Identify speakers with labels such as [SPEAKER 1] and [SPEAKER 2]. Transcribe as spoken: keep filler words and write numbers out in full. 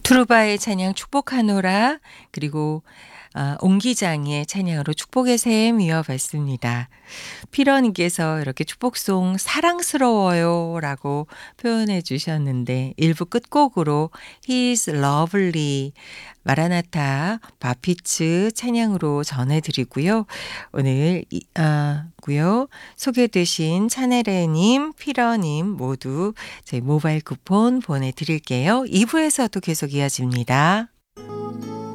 [SPEAKER 1] 투르바의 찬양 축복하노라 그리고 아 옹기장의 찬양으로 축복의 샘 이어봤습니다. 피러님께서 이렇게 축복송 사랑스러워요라고 표현해 주셨는데 일 부 끝곡으로 He is lovely 마라나타 바피츠 찬양으로 전해 드리고요. 오늘 이 아 고요. 소개되신 차네레 님, 피러 님 모두 저희 모바일 쿠폰 보내 드릴게요. 이 부에서도 계속 이어집니다.